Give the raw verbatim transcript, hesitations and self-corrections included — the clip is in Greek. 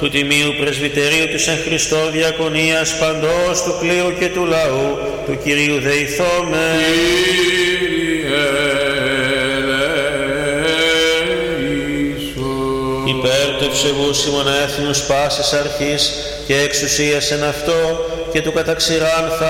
του Τιμίου Πρεσβυτερίου της εν Χριστώ Διακονίας παντός του κλήρου και του λαού, του Κυρίου δεηθώμε. Υπέρ του ευσεβούς ημών έθνους πάσης αρχής και εξουσίας εν αυτό και του καταξηράν